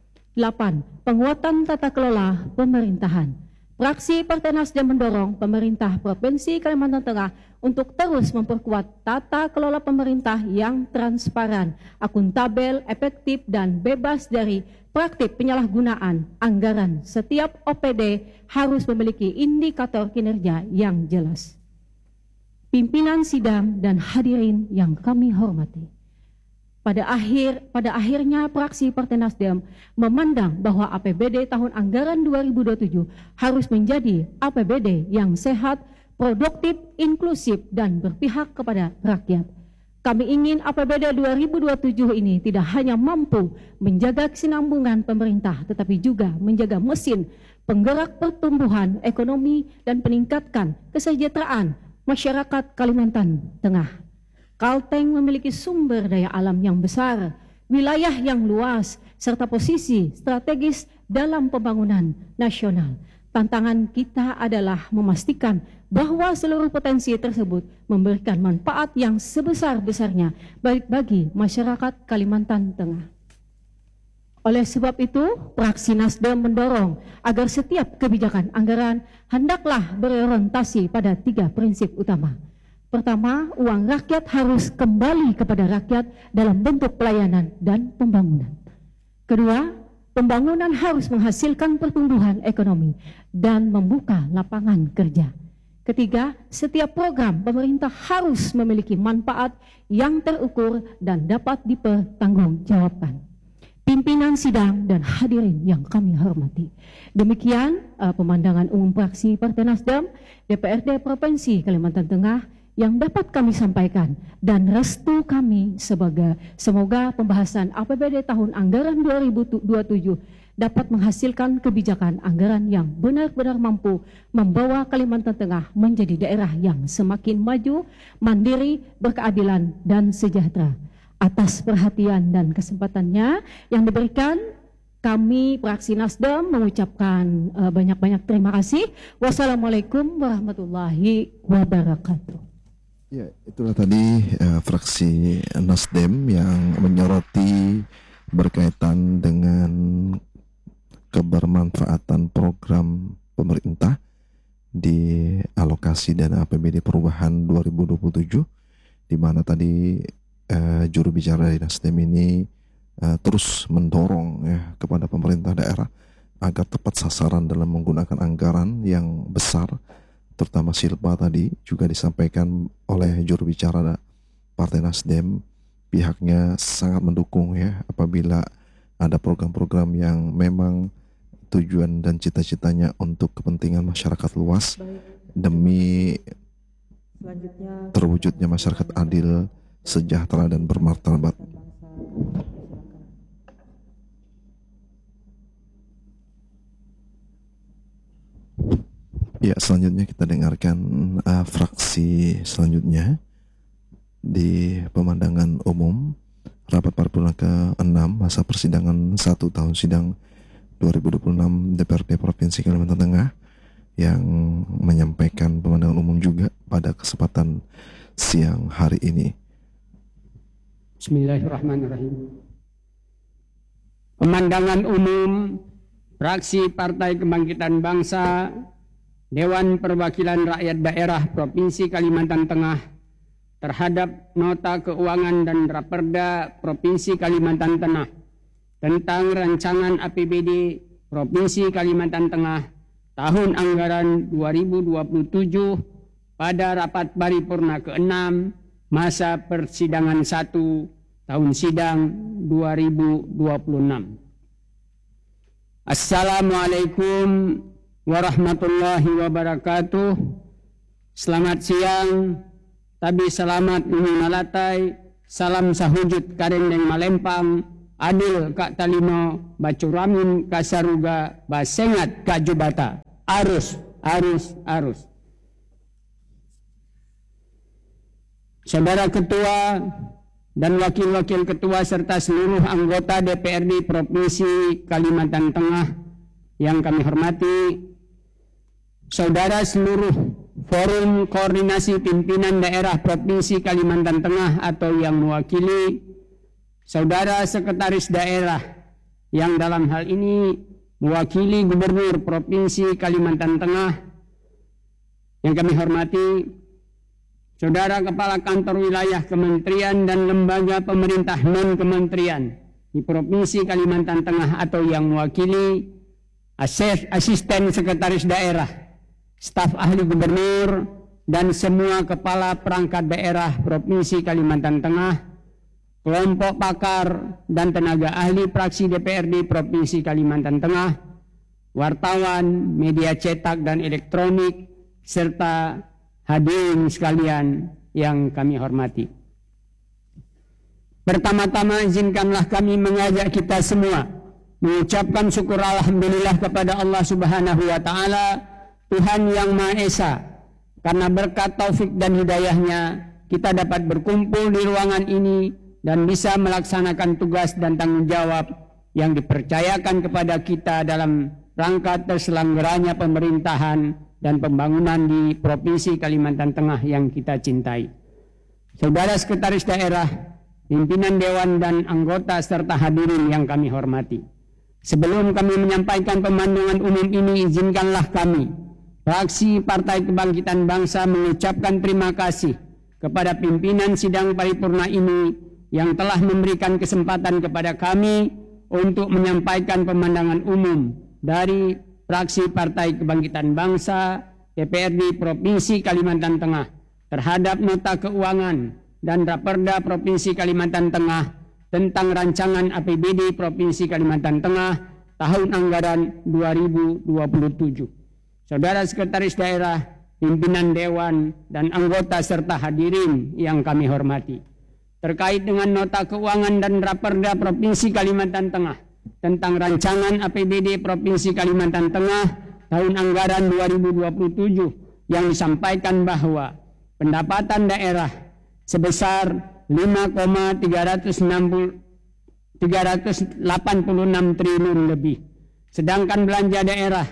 8. Penguatan tata kelola pemerintahan. Fraksi Partai Nasdem mendorong pemerintah Provinsi Kalimantan Tengah untuk terus memperkuat tata kelola pemerintah yang transparan, akuntabel, efektif, dan bebas dari praktik penyalahgunaan anggaran. Setiap OPD harus memiliki indikator kinerja yang jelas. Pimpinan sidang dan hadirin yang kami hormati. Pada akhirnya fraksi Partai Nasdem memandang bahwa APBD tahun anggaran 2027 harus menjadi APBD yang sehat, produktif, inklusif, dan berpihak kepada rakyat. Kami ingin APBD 2027 ini tidak hanya mampu menjaga kesinambungan pemerintah, tetapi juga menjaga mesin penggerak pertumbuhan ekonomi dan meningkatkan kesejahteraan masyarakat Kalimantan Tengah. Kalteng memiliki sumber daya alam yang besar, wilayah yang luas, serta posisi strategis dalam pembangunan nasional. Tantangan kita adalah memastikan bahwa seluruh potensi tersebut memberikan manfaat yang sebesar-besarnya bagi masyarakat Kalimantan Tengah. Oleh sebab itu, fraksi Nasdem mendorong agar setiap kebijakan anggaran hendaklah berorientasi pada 3 prinsip utama. Pertama, uang rakyat harus kembali kepada rakyat dalam bentuk pelayanan dan pembangunan. Kedua, pembangunan harus menghasilkan pertumbuhan ekonomi dan membuka lapangan kerja. Ketiga, setiap program pemerintah harus memiliki manfaat yang terukur dan dapat dipertanggungjawabkan. Pimpinan sidang dan hadirin yang kami hormati. Demikian pemandangan umum fraksi Partai Nasdem DPRD Provinsi Kalimantan Tengah yang dapat kami sampaikan, dan restu kami semoga pembahasan APBD tahun anggaran 2027 dapat menghasilkan kebijakan anggaran yang benar-benar mampu membawa Kalimantan Tengah menjadi daerah yang semakin maju, mandiri, berkeadilan, dan sejahtera. Atas perhatian dan kesempatannya yang diberikan, kami fraksi Nasdem mengucapkan banyak-banyak terima kasih. Wassalamualaikum warahmatullahi wabarakatuh. Ya, itulah tadi fraksi Nasdem yang menyoroti berkaitan dengan kebermanfaatan program pemerintah di alokasi dana APBD perubahan 2027, di mana tadi juru bicara dari Nasdem ini terus mendorong kepada pemerintah daerah agar tepat sasaran dalam menggunakan anggaran yang besar, terutama silpa. Tadi juga disampaikan oleh juru bicara Partai Nasdem, pihaknya sangat mendukung apabila ada program-program yang memang tujuan dan cita-citanya untuk kepentingan masyarakat luas demi terwujudnya masyarakat adil, sejahtera, dan bermartabat. Ya, selanjutnya kita dengarkan fraksi selanjutnya di pemandangan umum rapat paripurna ke-6 masa persidangan 1 tahun sidang 2026 DPRD Provinsi Kalimantan Tengah, yang menyampaikan pemandangan umum juga pada kesempatan siang hari ini. Bismillahirrahmanirrahim. Pemandangan umum fraksi Partai Kebangkitan Bangsa Dewan Perwakilan Rakyat Daerah Provinsi Kalimantan Tengah terhadap Nota Keuangan dan Raperda Provinsi Kalimantan Tengah tentang Rancangan APBD Provinsi Kalimantan Tengah tahun anggaran 2027 pada rapat paripurna ke-6 masa persidangan 1 tahun sidang 2026. Assalamualaikum warahmatullahi wabarakatuh. Selamat siang, tabi selamat minalatai, salam sahujud karendeng malempang, adil kak talino, bacuramin kasaruga, basengat kak jubata, arus. Saudara Ketua dan Wakil-Wakil Ketua serta seluruh anggota DPRD Provinsi Kalimantan Tengah yang kami hormati, saudara seluruh Forum Koordinasi Pimpinan Daerah Provinsi Kalimantan Tengah atau yang mewakili, saudara Sekretaris Daerah yang dalam hal ini mewakili Gubernur Provinsi Kalimantan Tengah yang kami hormati, saudara Kepala Kantor Wilayah Kementerian dan Lembaga Pemerintah Non-Kementerian di Provinsi Kalimantan Tengah atau yang mewakili Asisten Sekretaris Daerah, staf ahli Gubernur, dan semua Kepala Perangkat Daerah Provinsi Kalimantan Tengah, kelompok pakar dan tenaga ahli praksi DPRD Provinsi Kalimantan Tengah, wartawan, media cetak dan elektronik, serta hadirin sekalian yang kami hormati. Pertama-tama izinkanlah kami mengajak kita semua mengucapkan syukur alhamdulillah kepada Allah Subhanahu wa taala, Tuhan yang Maha Esa, karena berkat taufik dan hidayahnya kita dapat berkumpul di ruangan ini dan bisa melaksanakan tugas dan tanggung jawab yang dipercayakan kepada kita dalam rangka terselenggaranya pemerintahan dan pembangunan di Provinsi Kalimantan Tengah yang kita cintai. Saudara Sekretaris Daerah, pimpinan Dewan dan anggota serta hadirin yang kami hormati. Sebelum kami menyampaikan pemandangan umum ini, izinkanlah kami, fraksi Partai Kebangkitan Bangsa, mengucapkan terima kasih kepada pimpinan sidang paripurna ini yang telah memberikan kesempatan kepada kami untuk menyampaikan pemandangan umum dari fraksi Partai Kebangkitan Bangsa DPRD Provinsi Kalimantan Tengah terhadap nota keuangan dan Raperda Provinsi Kalimantan Tengah tentang rancangan APBD Provinsi Kalimantan Tengah tahun anggaran 2027. Saudara Sekretaris Daerah, pimpinan Dewan dan anggota serta hadirin yang kami hormati, terkait dengan nota keuangan dan Raperda Provinsi Kalimantan Tengah tentang rancangan APBD Provinsi Kalimantan Tengah tahun anggaran 2027 yang disampaikan bahwa pendapatan daerah sebesar 5,386 triliun lebih, sedangkan belanja daerah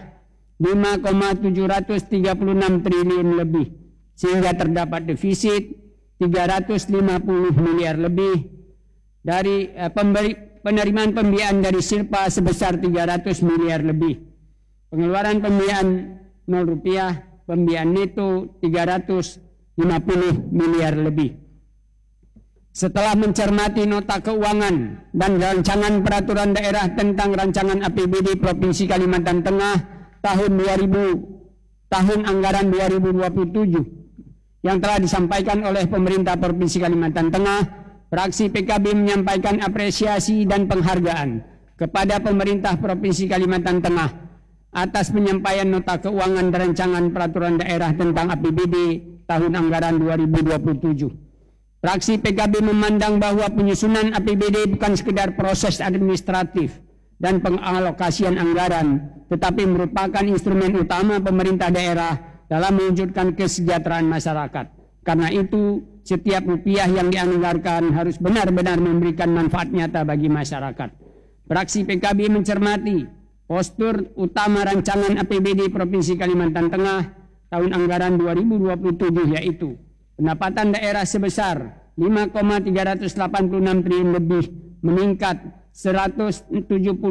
5,736 triliun lebih, sehingga terdapat defisit 350 miliar lebih dari penerimaan pembiayaan dari Silpa sebesar 300 miliar lebih, pengeluaran pembiayaan 0 rupiah, pembiayaan neto 350 miliar lebih. Setelah mencermati nota keuangan dan rancangan peraturan daerah tentang rancangan APBD Provinsi Kalimantan Tengah tahun anggaran 2027 yang telah disampaikan oleh pemerintah Provinsi Kalimantan Tengah, fraksi PKB menyampaikan apresiasi dan penghargaan kepada pemerintah Provinsi Kalimantan Tengah atas penyampaian nota keuangan dan rancangan peraturan daerah tentang APBD tahun anggaran 2027. Fraksi PKB memandang bahwa penyusunan APBD bukan sekedar proses administratif dan pengalokasian anggaran, tetapi merupakan instrumen utama pemerintah daerah dalam mewujudkan kesejahteraan masyarakat. Karena itu, setiap rupiah yang dianggarkan harus benar-benar memberikan manfaat nyata bagi masyarakat. Fraksi PKB mencermati postur utama rancangan APBD Provinsi Kalimantan Tengah tahun anggaran 2027, yaitu pendapatan daerah sebesar 5,386 triliun lebih, meningkat 176,45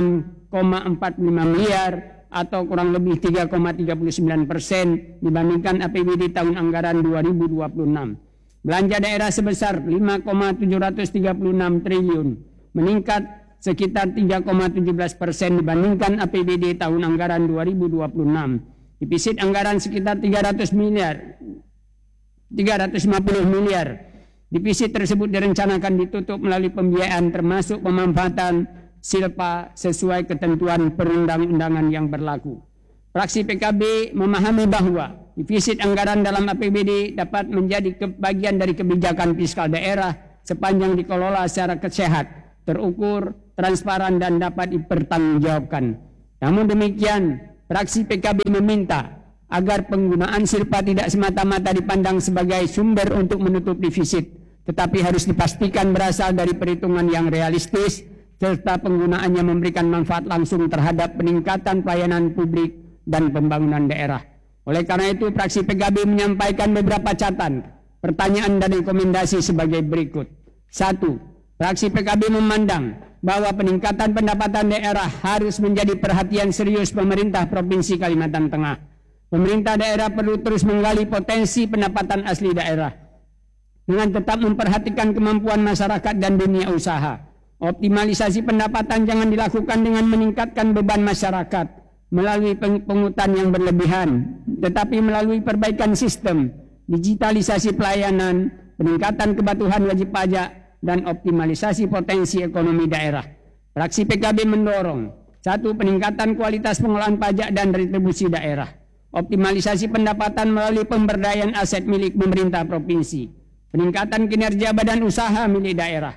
miliar atau kurang lebih 3,39% dibandingkan APBD tahun anggaran 2026. Belanja daerah sebesar 5,736 triliun, meningkat sekitar 3,17% dibandingkan APBD tahun anggaran 2026. Defisit anggaran sekitar 350 miliar, Defisit tersebut direncanakan ditutup melalui pembiayaan termasuk pemanfaatan silpa sesuai ketentuan perundang-undangan yang berlaku. Fraksi PKB memahami bahwa defisit anggaran dalam APBD dapat menjadi bagian dari kebijakan fiskal daerah sepanjang dikelola secara sehat, terukur, transparan dan dapat dipertanggungjawabkan. Namun demikian, fraksi PKB meminta agar penggunaan silpa tidak semata-mata dipandang sebagai sumber untuk menutup defisit, tetapi harus dipastikan berasal dari perhitungan yang realistis serta penggunaannya memberikan manfaat langsung terhadap peningkatan pelayanan publik dan pembangunan daerah. Oleh karena itu, fraksi PKB menyampaikan beberapa catatan, pertanyaan dan rekomendasi sebagai berikut. 1. Fraksi PKB memandang bahwa peningkatan pendapatan daerah harus menjadi perhatian serius pemerintah Provinsi Kalimantan Tengah. Pemerintah daerah perlu terus menggali potensi pendapatan asli daerah dengan tetap memperhatikan kemampuan masyarakat dan dunia usaha. Optimalisasi pendapatan jangan dilakukan dengan meningkatkan beban masyarakat melalui pungutan yang berlebihan, tetapi melalui perbaikan sistem, digitalisasi pelayanan, peningkatan kepatuhan wajib pajak, dan optimalisasi potensi ekonomi daerah. Fraksi PKB mendorong 1. Peningkatan kualitas pengelolaan pajak dan retribusi daerah. Optimalisasi pendapatan melalui pemberdayaan aset milik pemerintah provinsi. Peningkatan kinerja badan usaha milik daerah.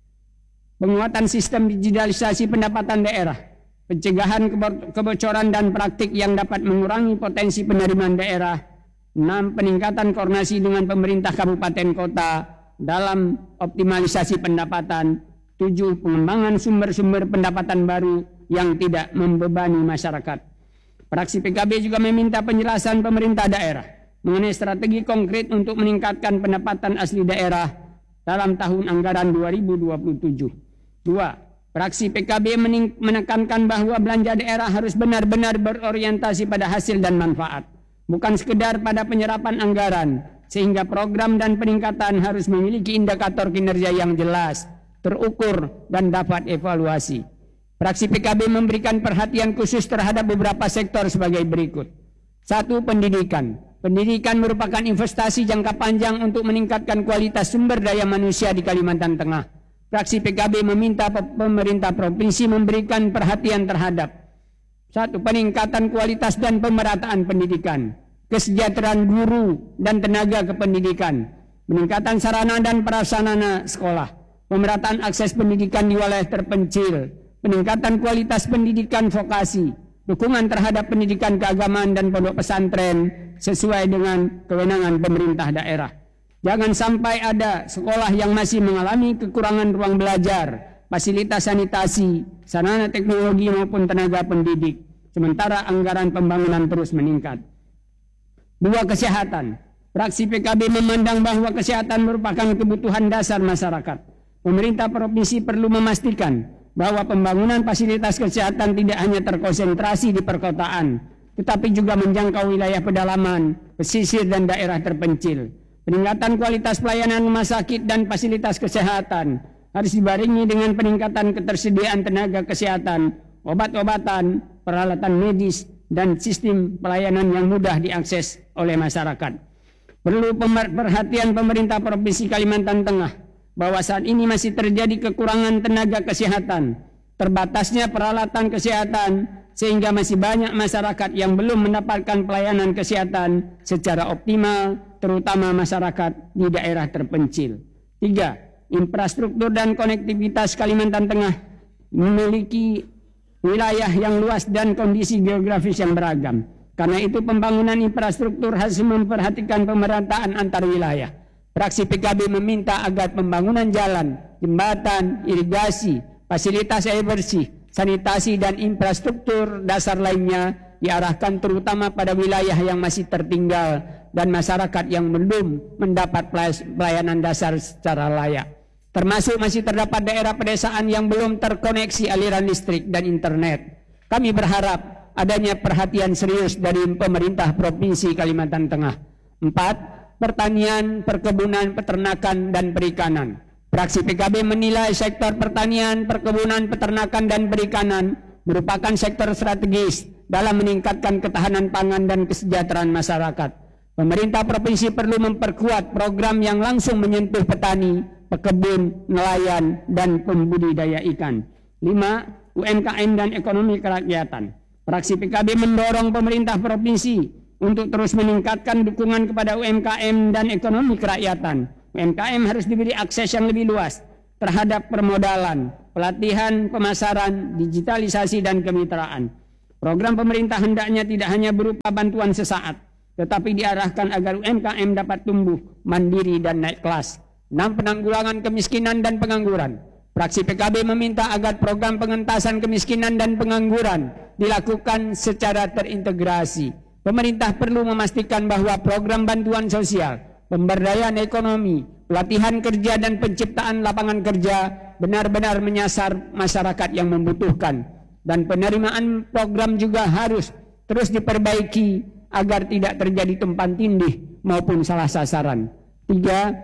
Penguatan sistem digitalisasi pendapatan daerah. Pencegahan kebocoran dan praktik yang dapat mengurangi potensi penerimaan daerah. 6. Peningkatan koordinasi dengan pemerintah kabupaten kota dalam optimalisasi pendapatan. 7. Pengembangan sumber-sumber pendapatan baru yang tidak membebani masyarakat. Fraksi PKB juga meminta penjelasan pemerintah daerah mengenai strategi konkret untuk meningkatkan pendapatan asli daerah dalam tahun anggaran 2027. 2. Fraksi PKB menekankan bahwa belanja daerah harus benar-benar berorientasi pada hasil dan manfaat, bukan sekedar pada penyerapan anggaran, sehingga program dan peningkatan harus memiliki indikator kinerja yang jelas, terukur, dan dapat evaluasi. Fraksi PKB memberikan perhatian khusus terhadap beberapa sektor sebagai berikut. 1. Pendidikan. Pendidikan merupakan investasi jangka panjang untuk meningkatkan kualitas sumber daya manusia di Kalimantan Tengah. Fraksi PKB meminta pemerintah provinsi memberikan perhatian terhadap 1. Peningkatan kualitas dan pemerataan pendidikan, kesejahteraan guru dan tenaga kependidikan, peningkatan sarana dan prasarana sekolah, pemerataan akses pendidikan di wilayah terpencil, peningkatan kualitas pendidikan vokasi, dukungan terhadap pendidikan keagamaan dan pondok pesantren sesuai dengan kewenangan pemerintah daerah. Jangan sampai ada sekolah yang masih mengalami kekurangan ruang belajar, fasilitas sanitasi, sarana teknologi maupun tenaga pendidik, sementara anggaran pembangunan terus meningkat. 2. Kesehatan. Fraksi PKB memandang bahwa kesehatan merupakan kebutuhan dasar masyarakat. Pemerintah provinsi perlu memastikan bahwa pembangunan fasilitas kesehatan tidak hanya terkonsentrasi di perkotaan, tetapi juga menjangkau wilayah pedalaman, pesisir dan daerah terpencil. Peningkatan kualitas pelayanan rumah sakit dan fasilitas kesehatan harus dibarengi dengan peningkatan ketersediaan tenaga kesehatan, obat-obatan, peralatan medis, dan sistem pelayanan yang mudah diakses oleh masyarakat. Perlu perhatian pemerintah Provinsi Kalimantan Tengah bahwa saat ini masih terjadi kekurangan tenaga kesehatan, terbatasnya peralatan kesehatan, sehingga masih banyak masyarakat yang belum mendapatkan pelayanan kesehatan secara optimal, terutama masyarakat di daerah terpencil. 3. Infrastruktur dan konektivitas Kalimantan Tengah memiliki wilayah yang luas dan kondisi geografis yang beragam. Karena itu pembangunan infrastruktur harus memperhatikan pemerataan antar wilayah. Fraksi PKB meminta agar pembangunan jalan, jembatan, irigasi, fasilitas air bersih, sanitasi dan infrastruktur dasar lainnya diarahkan terutama pada wilayah yang masih tertinggal dan masyarakat yang belum mendapat pelayanan dasar secara layak. Termasuk masih terdapat daerah pedesaan yang belum terkoneksi aliran listrik dan internet. Kami berharap adanya perhatian serius dari pemerintah Provinsi Kalimantan Tengah. 4. Pertanian, perkebunan, peternakan, dan perikanan. Fraksi PKB menilai sektor pertanian, perkebunan, peternakan, dan perikanan merupakan sektor strategis dalam meningkatkan ketahanan pangan dan kesejahteraan masyarakat. Pemerintah provinsi perlu memperkuat program yang langsung menyentuh petani, pekebun, nelayan, dan pembudidaya ikan. 5. UMKM dan ekonomi kerakyatan. Fraksi PKB mendorong pemerintah provinsi untuk terus meningkatkan dukungan kepada UMKM dan ekonomi kerakyatan. UMKM harus diberi akses yang lebih luas terhadap permodalan, pelatihan, pemasaran, digitalisasi, dan kemitraan. Program pemerintah hendaknya tidak hanya berupa bantuan sesaat, tetapi diarahkan agar UMKM dapat tumbuh, mandiri, dan naik kelas. 6. Penanggulangan kemiskinan dan pengangguran. Fraksi PKB meminta agar program pengentasan kemiskinan dan pengangguran dilakukan secara terintegrasi. Pemerintah perlu memastikan bahwa program bantuan sosial, pemberdayaan ekonomi, pelatihan kerja, dan penciptaan lapangan kerja benar-benar menyasar masyarakat yang membutuhkan. Dan penerimaan program juga harus terus diperbaiki agar tidak terjadi tumpang tindih maupun salah sasaran. 3.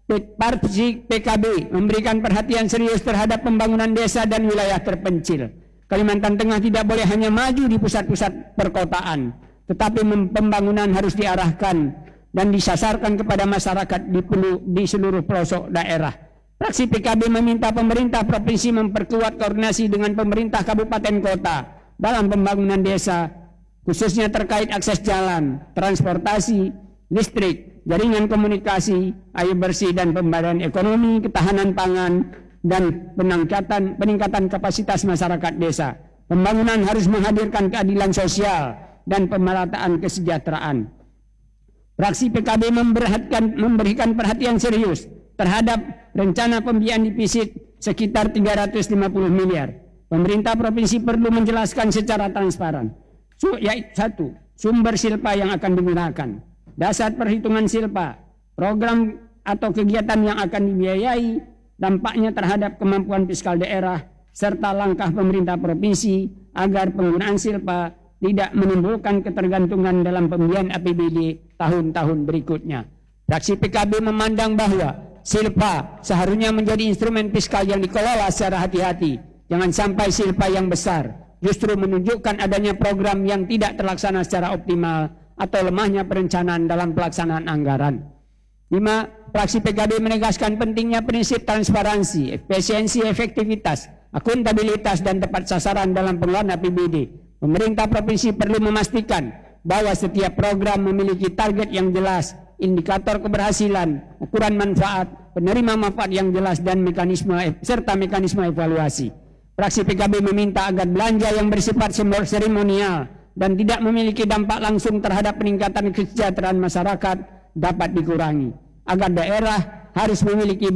Fraksi PKB memberikan perhatian serius terhadap pembangunan desa dan wilayah terpencil. Kalimantan Tengah tidak boleh hanya maju di pusat-pusat perkotaan, tetapi pembangunan harus diarahkan dan disasarkan kepada masyarakat di seluruh pelosok daerah. Fraksi PKB meminta pemerintah provinsi memperkuat koordinasi dengan pemerintah kabupaten kota dalam pembangunan desa, khususnya terkait akses jalan, transportasi, listrik, jaringan komunikasi, air bersih, dan pemberdayaan ekonomi, ketahanan pangan, dan peningkatan kapasitas masyarakat desa. Pembangunan harus menghadirkan keadilan sosial dan pemerataan kesejahteraan. Fraksi PKB memberikan perhatian serius terhadap rencana pembiayaan defisit sekitar 350 miliar. Pemerintah provinsi perlu menjelaskan secara transparan. Yaitu 1. Sumber silpa yang akan digunakan, dasar perhitungan silpa, program atau kegiatan yang akan dibiayai, dampaknya terhadap kemampuan fiskal daerah, serta langkah pemerintah provinsi agar penggunaan silpa tidak menimbulkan ketergantungan dalam pembiayaan APBD tahun-tahun berikutnya. Fraksi PKB memandang bahwa silpa seharusnya menjadi instrumen fiskal yang dikelola secara hati-hati. Jangan sampai silpa yang besar justru menunjukkan adanya program yang tidak terlaksana secara optimal atau lemahnya perencanaan dalam pelaksanaan anggaran. 5. Fraksi PKB menegaskan pentingnya prinsip transparansi, efisiensi, efektivitas, akuntabilitas, dan tepat sasaran dalam pengelolaan APBD. Pemerintah provinsi perlu memastikan bahwa setiap program memiliki target yang jelas, indikator keberhasilan, ukuran manfaat, penerima manfaat yang jelas, dan mekanisme evaluasi. Fraksi PKB meminta agar belanja yang bersifat seremonial dan tidak memiliki dampak langsung terhadap peningkatan kesejahteraan masyarakat dapat dikurangi. Agar daerah harus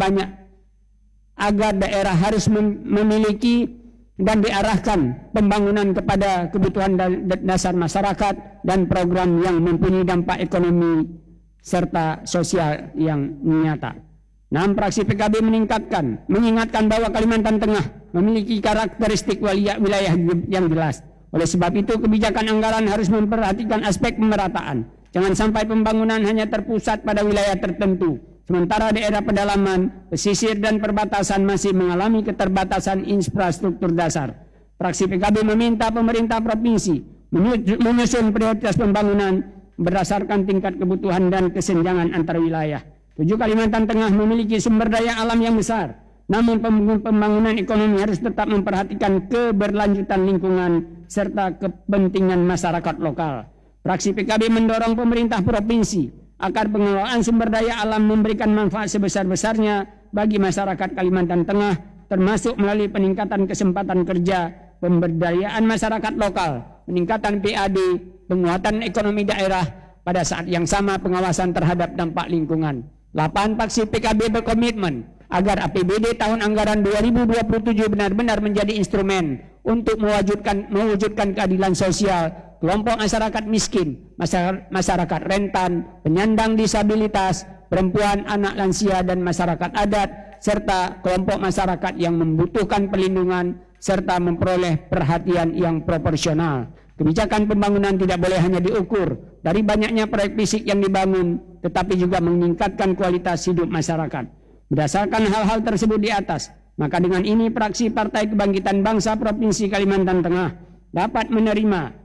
memiliki dan diarahkan pembangunan kepada kebutuhan dasar masyarakat dan program yang mempunyai dampak ekonomi serta sosial yang nyata. 6. Fraksi PKB mengingatkan bahwa Kalimantan Tengah memiliki karakteristik wilayah yang jelas. Oleh sebab itu, kebijakan anggaran harus memperhatikan aspek pemerataan. Jangan sampai pembangunan hanya terpusat pada wilayah tertentu, sementara daerah pedalaman, pesisir, dan perbatasan masih mengalami keterbatasan infrastruktur dasar. Fraksi PKB meminta pemerintah provinsi menyusun prioritas pembangunan berdasarkan tingkat kebutuhan dan kesenjangan antar wilayah. 7. Kalimantan Tengah memiliki sumber daya alam yang besar, namun pembangunan ekonomi harus tetap memperhatikan keberlanjutan lingkungan serta kepentingan masyarakat lokal. Fraksi PKB mendorong pemerintah provinsi agar pengelolaan sumber daya alam memberikan manfaat sebesar-besarnya bagi masyarakat Kalimantan Tengah, termasuk melalui peningkatan kesempatan kerja, pemberdayaan masyarakat lokal, peningkatan PAD, penguatan ekonomi daerah, pada saat yang sama pengawasan terhadap dampak lingkungan. 8. Fraksi PKB berkomitmen agar APBD tahun anggaran 2027 benar-benar menjadi instrumen untuk mewujudkan keadilan sosial, kelompok masyarakat miskin, masyarakat rentan, penyandang disabilitas, perempuan, anak lansia, dan masyarakat adat, serta kelompok masyarakat yang membutuhkan perlindungan serta memperoleh perhatian yang proporsional. Kebijakan pembangunan tidak boleh hanya diukur dari banyaknya proyek fisik yang dibangun, tetapi juga meningkatkan kualitas hidup masyarakat. Berdasarkan hal-hal tersebut di atas, maka dengan ini fraksi Partai Kebangkitan Bangsa Provinsi Kalimantan Tengah dapat menerima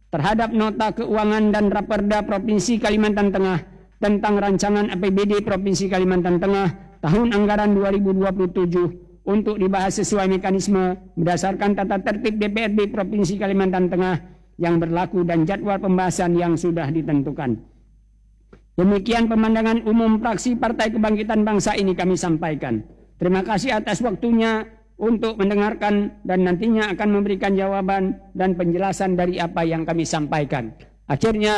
terhadap nota keuangan dan Raperda Provinsi Kalimantan Tengah tentang rancangan APBD Provinsi Kalimantan Tengah tahun anggaran 2027 untuk dibahas sesuai mekanisme berdasarkan tata tertib DPRD Provinsi Kalimantan Tengah yang berlaku dan jadwal pembahasan yang sudah ditentukan. Demikian pemandangan umum fraksi Partai Kebangkitan Bangsa ini kami sampaikan. Terima kasih atas waktunya untuk mendengarkan dan nantinya akan memberikan jawaban dan penjelasan dari apa yang kami sampaikan. Akhirnya